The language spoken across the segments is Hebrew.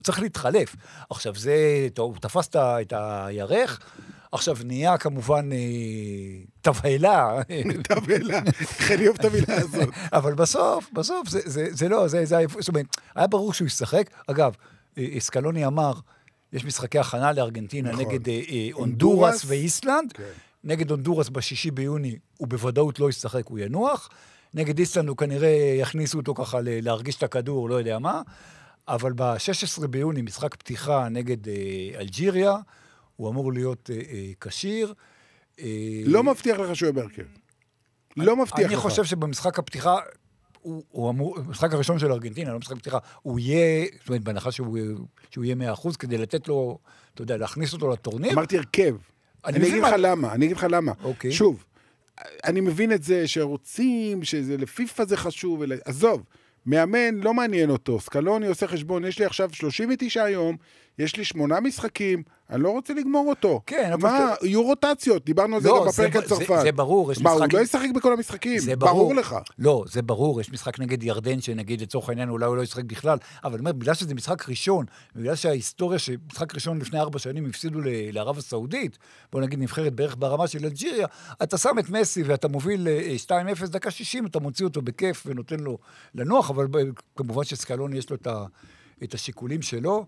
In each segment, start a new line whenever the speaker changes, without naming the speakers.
צריך להתחלף. עכשיו זה, טוב, הוא תפס את הירך, עכשיו נהיה כמובן תבהלה.
תבהלה, אני אוהב את המילה הזאת.
אבל בסוף, זה לא, זאת אומרת, היה ברור שהוא ישחק. אגב, סקלוני אמר, יש משחקי הכנה לארגנטינה נגד הונדורס ואיסלנד. נגד הונדורס ב6 ביוני הוא בוודאות לא ישחק, הוא ינוח. נגד איסלנד הוא כנראה יכניסו אותו ככה להרגיש את הכדור, לא יודע מה. אבל ב16 ביוני, משחק פתיחה נגד אלג'יריה, הוא אמור להיות קשיר.
לא מבטיח לך שהוא יהיה בהרכב. לא מבטיח לך.
אני חושב שבמשחק הפתיחה, המשחק הראשון של ארגנטינה, לא משחק פתיחה, הוא יהיה, זאת אומרת, בהנחה שהוא יהיה 100%, כדי לתת לו, אתה יודע, להכניס אותו לטורניר.
אמרתי הרכב. אני אגיד לך למה. שוב, אני מבין את זה שרוצים, שזה לפיפה זה חשוב, עזוב. מאמן לא מעניין אותו, סקלוני עושה חשבון, יש לי עכשיו 39 יום, יש לי 8 משחקים, אני לא רוצה לגמור אותו.
כן,
מה, יהיו רוטציות, דיברנו על זה גם בפרק על צרפת.
זה ברור, יש
משחק...
משחק...
הוא לא ישחק בכל המשחקים, ברור לך.
לא, זה ברור, יש משחק נגד ירדן, שנגיד לצורך העניין אולי הוא לא ישחק בכלל, אבל אני אומר, בגלל שזה משחק ראשון, בגלל שההיסטוריה שמשחק ראשון לפני 4 שנים הפסידו לערב הסעודית, בוא נגיד נבחרת בערך ברמה של אלג'יריה, אתה שם את מסי ואתה מוביל 2-0 דקה 60, אתה מוציא אותו בכיף ונותן לו לנוח, אבל כמובן שסקלוני יש לו את השיקולים שלו.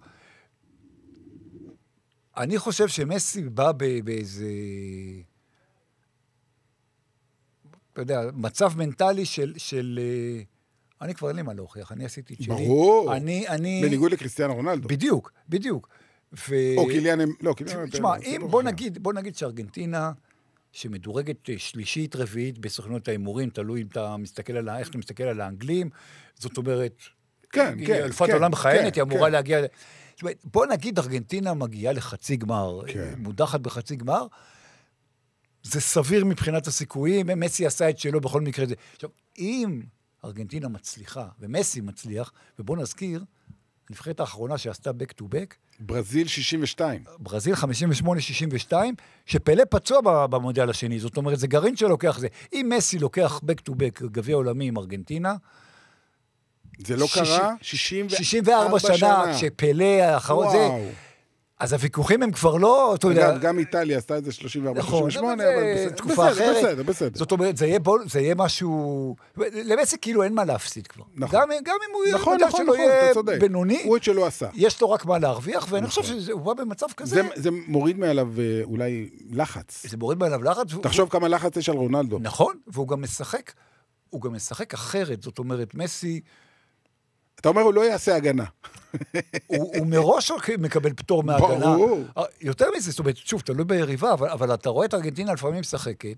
אני חושב שמסי בא באיזה, אתה יודע, מצב מנטלי של אני כבר אין לי מה להוכיח, אני עשיתי את שלי.
ברור, בניגוד לקריסטיאנו רונלדו.
בדיוק.
או קיליאן, לא, קיליאן...
תשמע, בוא נגיד שארגנטינה, שמדורגת שלישית, רביעית, בסוכנות האימורים, תלוי אם אתה מסתכל על, איך אתה מסתכל על האנגלים, זאת אומרת, אלפת העולם מכהנת, היא אמורה להגיע... בוא נגיד, ארגנטינה מגיעה לחצי גמר, מודחת בחצי גמר, זה סביר מבחינת הסיכויים, מסי עשה את שלו בכל מקרה זה. עכשיו, אם ארגנטינה מצליחה, ומסי מצליח, ובוא נזכיר, הנבחרת האחרונה שעשתה back to back,
ברזיל 62.
ברזיל 58-62, שפלה פצוע במונדיאל השני, זאת אומרת, זה גרעין שלוקח זה. אם מסי לוקח back to back גביע עולמי עם ארגנטינה,
זה לא קרה?
64 שנה, שפלה האחרון זה, אז הוויכוחים הם כבר לא, אתה יודע...
גם איטליה עשתה את זה 34-38,
אבל
בסדר.
זאת אומרת, זה יהיה משהו... למעשה כאילו אין מה להפסיד כבר. גם אם הוא יודע שלא יהיה בינוני,
הוא את שלא עשה.
יש לו רק מה להרוויח, ואני חושב שהוא בא במצב כזה...
זה מוריד מעליו אולי לחץ.
זה מוריד מעליו לחץ.
תחשוב כמה לחץ יש על רונלדו.
נכון, והוא גם משחק אחרת, זאת אומרת, מסי...
אתה אומר, הוא לא יעשה הגנה.
הוא מראש מקבל פטור מהגנה. יותר מזה, זאת אומרת, שוב, תלוי ביריבה, אבל אתה רואה את ארגנטינה לפעמים משחקת,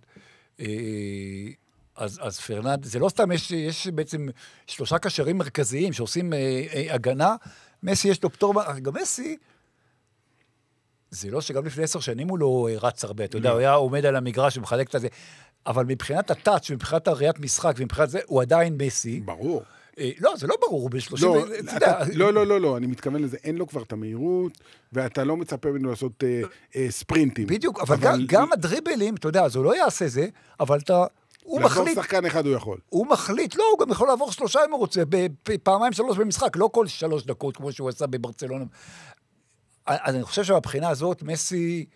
אז פרננד, זה לא סתם, יש בעצם 3 קשרים מרכזיים שעושים הגנה, מסי יש לו פטור, גם מסי, זה לא שגם לפני 10 שנים הוא לא רץ הרבה, אתה יודע, הוא היה עומד על המגרש ומחלק את זה, אבל מבחינת הטאץ', מבחינת הראיית משחק, ומבחינת זה, הוא עדיין מסי.
ברור.
לא, זה לא ברור, הוא ב-30...
לא, אני מתכוון לזה, אין לו כבר את המהירות, ואתה לא מצפה ממנו לעשות ספרינטים.
בדיוק, אבל גם הדריבלים, אתה יודע, אז הוא לא יעשה זה, אבל אתה...
לעבור שחקן אחד הוא יכול.
הוא מחליט, לא, הוא גם יכול לעבור 3 אם הוא רוצה, פעמיים 3 במשחק, לא כל 3 דקות, כמו שהוא עשה בברצלונה. אז אני חושב שבבחינה הזאת, מסי...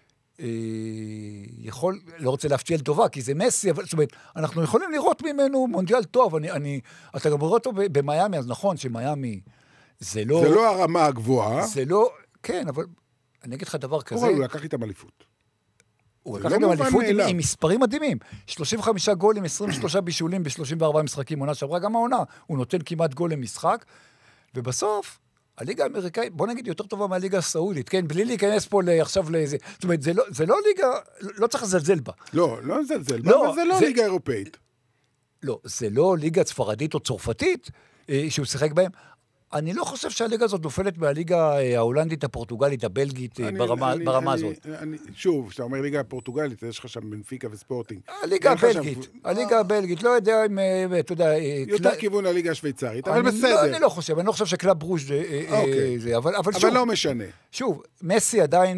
יכול, לא רוצה להפתיע לטובה, כי זה מסי, אבל זאת אומרת, אנחנו יכולים לראות ממנו מונדיאל טוב, אתה גם רואה אותו במיימי, אז נכון שמיימי זה לא...
זה לא הרמה הגבוהה.
זה לא, כן, אבל אני אגיד לך דבר כזה...
הוא לקח איתם אליפות.
הוא לקח איתם אליפות עם מספרים מדהימים. 35 גולים, 23 בישולים ב-34 משחקים, עונה שעברה גם העונה. הוא נותן כמעט גול למשחק, ובסוף... הליגה האמריקאית, בוא נגיד, יותר טובה מהליגה הסעודית, כן? בלי להיכנס פה עכשיו לאיזה... זאת אומרת, זה לא ליגה, לא צריך לזלזל בה.
לא לזלזל בה, אבל זה לא ליגה אירופאית.
לא, זה לא ליגה ספרדית או צרפתית שהוא שיחק בהם. אני לא חושב שהליגה הזאת נופלת מהליגה ההולנדית, הפורטוגלית, הבלגית, ברמה הזאת.
שוב, כשאתה אומר ליגה הפורטוגלית, יש לך שם בנפיקה וספורטינג.
הליגה הבלגית, לא יודע אם, אתה יודע...
יותר כיוון הליגה השוויצרית, אבל בסדר.
אני לא חושב שקלאב ברוז' זה, אבל שוב...
אבל לא משנה.
שוב, מסי עדיין...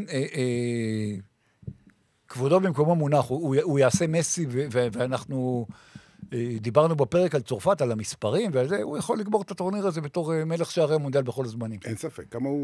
כבודו במקומו מונח, הוא יעשה מסי, ואנחנו... דיברנו בפרק על צרפת, על המספרים, ועל זה, הוא יכול לגמור את הטורניר הזה בתור מלך שערי המונדיאל בכל הזמנים.
אין ספק, כמה הוא